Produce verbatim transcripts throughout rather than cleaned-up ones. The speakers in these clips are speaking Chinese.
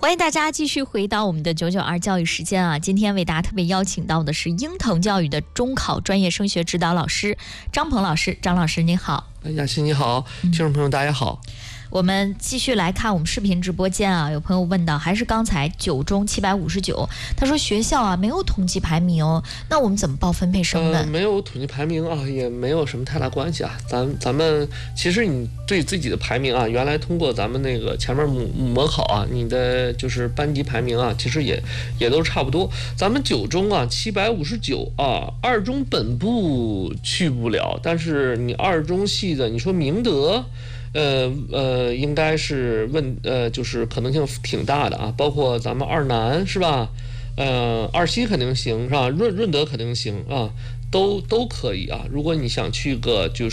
欢迎大家继续回到我们的九九二教育时间啊！今天为大家特别邀请到的是鹰腾教育的中考专业升学指导老师张鹏老师。张老师你好。 雅欣你好，听众朋友大家好。嗯， 我们继续来看我们视频直播间啊，有朋友问到，还是刚才九中七百五十九，他说学校啊没有统计排名，那我们怎么报分配生呢？ 呃，没有统计排名啊，也没有什么太大关系啊。咱咱们其实你对自己的排名啊，原来通过咱们那个前面模模考啊，你的就是班级排名啊，其实也也都差不多。咱们九中啊七百五十九啊，二中本部去不了，但是你二中系的，你说明德。呃呃，应该是问呃，就是可能性挺大的啊，包括咱们二南是吧？呃，二西肯定行是吧？润润德肯定行啊，都都可以啊。如果你想去个就是，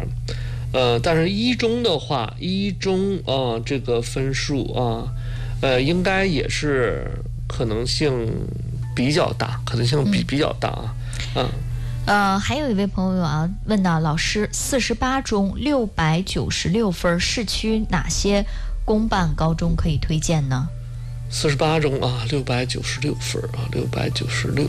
呃，但是一中的话，一中啊、呃、这个分数啊，呃，应该也是可能性比较大，可能性比比较大啊，嗯。 呃，还有一位朋友啊问到，老师，四十八中六百九十六分，市区哪些公办高中可以推荐呢？ 四十八中啊，六百九十六分啊，六百九十六。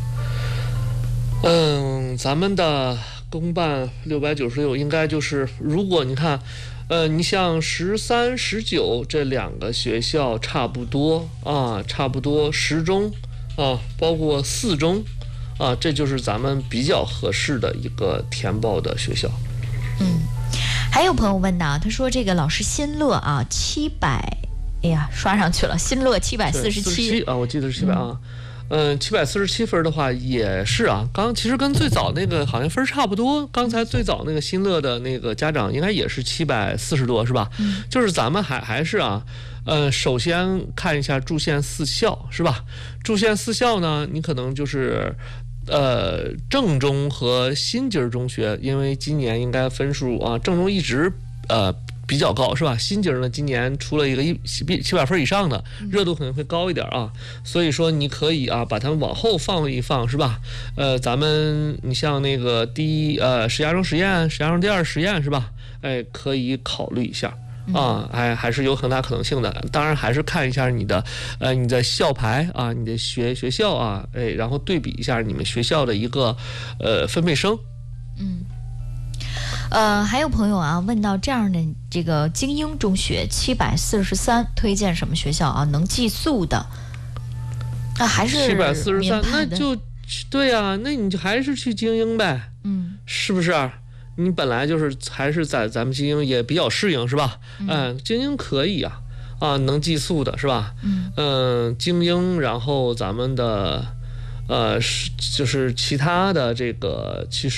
嗯，咱们的公办六百九十六，应该就是，如果你看，呃，你像十三、十九这两个学校差不多啊，差不多十中啊，包括四中。啊，这就是咱们比较合适的一个填报的学校。 嗯，还有朋友问到，他说这个老师新乐啊，七百，哎呀，刷上去了，新乐七百四十七啊，我记得是七百啊，嗯，七百四十七分的话也是啊，刚其实跟最早那个好像分差不多，刚才最早那个新乐的那个家长应该也是七百四十多是吧？ 嗯， 就是咱们还还是啊。呃，首先看一下驻县四校是吧？驻县四校呢，你可能就是，呃，正中和新津中学，因为今年应该分数啊，正中一直呃比较高是吧？新津呢今年出了一个一七百分以上的，热度可能会高一点啊，所以说你可以啊把它们往后放一放是吧？呃，咱们你像那个第一呃石家庄实验、石家庄第二实验是吧？哎，可以考虑一下。啊，还还是有很大可能性的。当然，还是看一下你的，呃，你的校牌啊，你的学学校啊，哎，然后对比一下你们学校的一个，呃，分配生。 嗯，呃，还有朋友啊问到这样的这个精英中学七百四十三，推荐什么学校啊？能寄宿的？啊，还是七百四十三，那就对呀、啊，那你就还是去精英呗， 嗯， 是不是？你本来就是还是在咱们精英也比较适应是吧？嗯，呃、精英可以啊，啊能寄宿的是吧？ 嗯， 呃、精英，然后咱们的呃就是其他的这个其实。